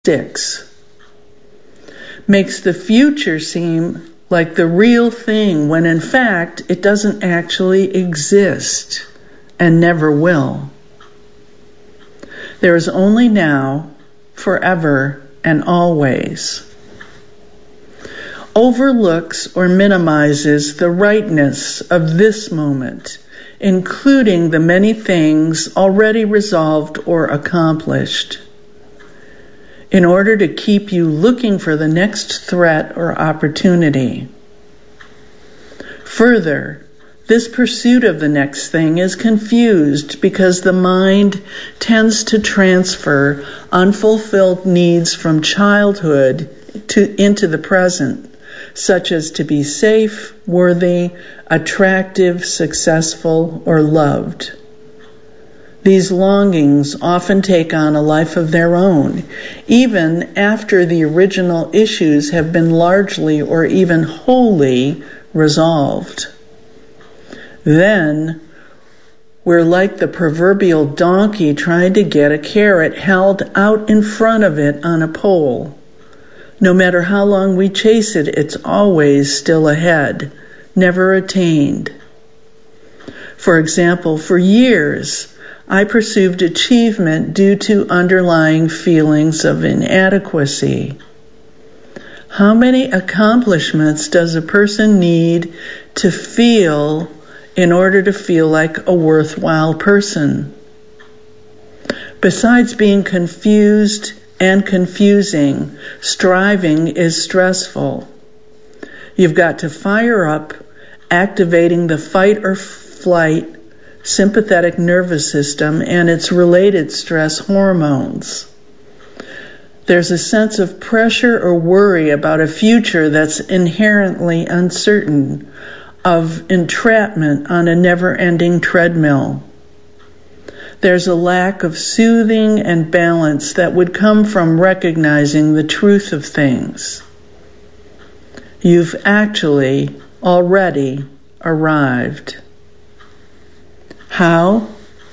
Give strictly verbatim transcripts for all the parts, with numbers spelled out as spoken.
sticks. Makes the future seem like the real thing when in fact it doesn't actually exist and never will. There is only now, forever, and always. Overlooks or minimizes the rightness of this moment, including the many things already resolved or accomplished, in order to keep you looking for the next threat or opportunity. Further, this pursuit of the next thing is confused because the mind tends to transfer unfulfilled needs from childhood to, into the present, such as to be safe, worthy, attractive, successful, or loved. These longings often take on a life of their own, even after the original issues have been largely or even wholly resolved. Then, we're like the proverbial donkey trying to get a carrot held out in front of it on a pole. No matter how long we chase it, it's always still ahead, never attained. For example, for years, I pursued achievement due to underlying feelings of inadequacy. How many accomplishments does a person need to feel in order to feel like a worthwhile person? Besides being confused and confusing, striving is stressful. You've got to fire up, activating the fight or flight sympathetic nervous system and its related stress hormones. There's a sense of pressure or worry about a future that's inherently uncertain, of entrapment on a never-ending treadmill. There's a lack of soothing and balance that would come from recognizing the truth of things. You've actually already arrived. How?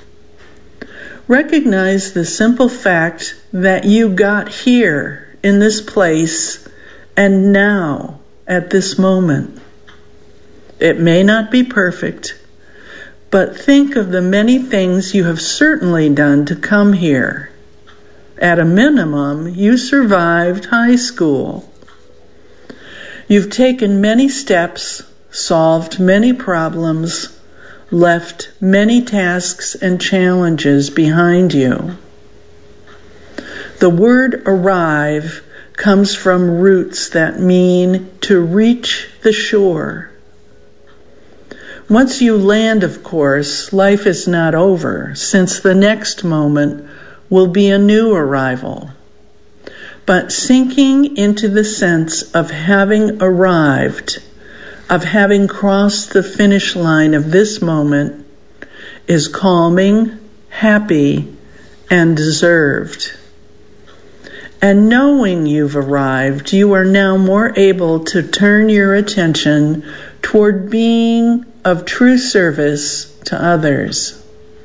Recognize the simple fact that you got here in this place and now at this moment. It may not be perfect, but think of the many things you have certainly done to come here. At a minimum, you survived high school. You've taken many steps, solved many problems, left many tasks and challenges behind you. The word arrive comes from roots that mean to reach the shore. Once you land, of course, life is not over, since the next moment will be a new arrival. But sinking into the sense of having arrived, of having crossed the finish line of this moment, is calming, happy, and deserved. And knowing you've arrived, you are now more able to turn your attention toward being of true service to others.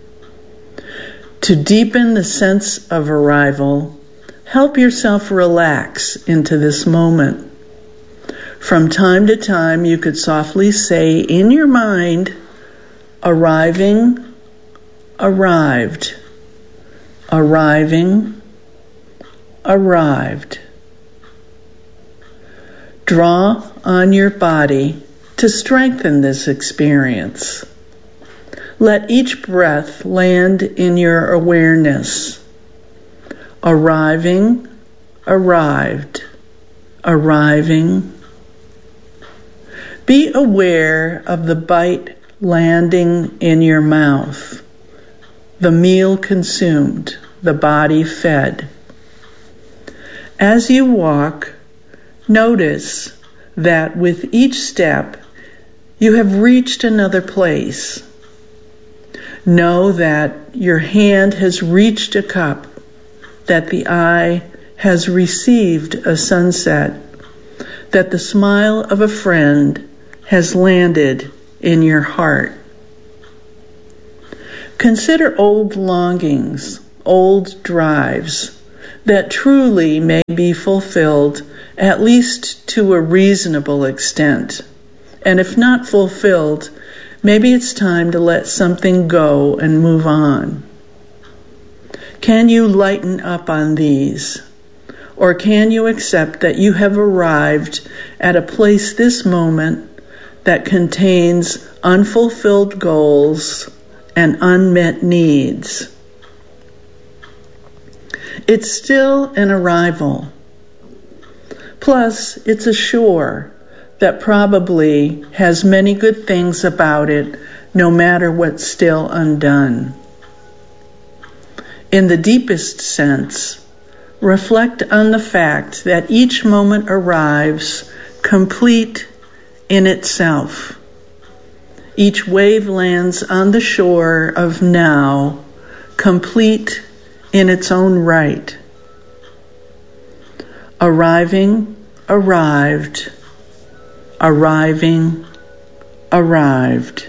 To deepen the sense of arrival, help yourself relax into this moment. From time to time, you could softly say in your mind, arriving, arrived, arriving, arrived. Draw on your body to strengthen this experience. Let each breath land in your awareness. Arriving, arrived, arriving. Be aware of the bite landing in your mouth, the meal consumed, the body fed. As you walk, notice that with each step, you have reached another place. Know that your hand has reached a cup, that the eye has received a sunset, that the smile of a friend has landed in your heart. Consider old longings, old drives, that truly may be fulfilled, at least to a reasonable extent. And if not fulfilled, maybe it's time to let something go and move on. Can you lighten up on these? Or can you accept that you have arrived at a place this moment that contains unfulfilled goals and unmet needs? It's still an arrival. Plus, it's a shore that probably has many good things about it, no matter what's still undone. In the deepest sense, reflect on the fact that each moment arrives complete in itself. Each wave lands on the shore of now, complete in its own right. Arriving, arrived, arriving, arrived.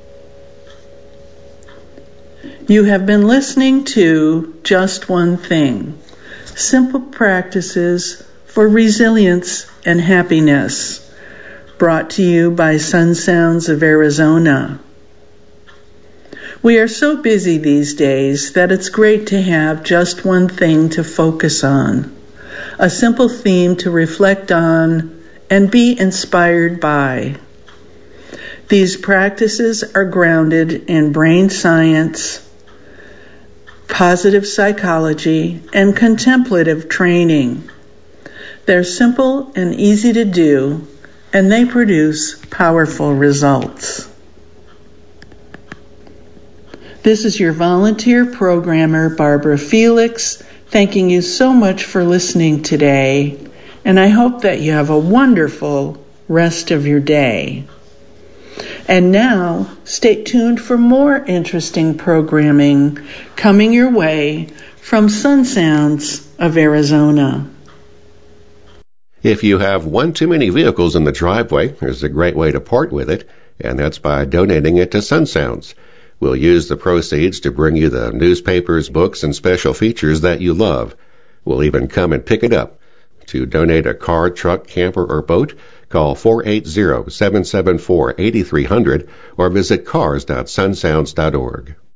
You have been listening to Just One Thing, Simple Practices for Resilience and Happiness, brought to you by Sun Sounds of Arizona. We are so busy these days that it's great to have just one thing to focus on, a simple theme to reflect on and be inspired by. These practices are grounded in brain science, positive psychology, and contemplative training. They're simple and easy to do, and they produce powerful results. This is your volunteer programmer, Barbara Felix, thanking you so much for listening today, and I hope that you have a wonderful rest of your day. And now, stay tuned for more interesting programming coming your way from Sun Sounds of Arizona. If you have one too many vehicles in the driveway, there's a great way to part with it, and that's by donating it to Sun Sounds. We'll use the proceeds to bring you the newspapers, books, and special features that you love. We'll even come and pick it up. To donate a car, truck, camper, or boat, call four eight zero, seven seven four, eight three zero zero or visit cars dot sun sounds dot org.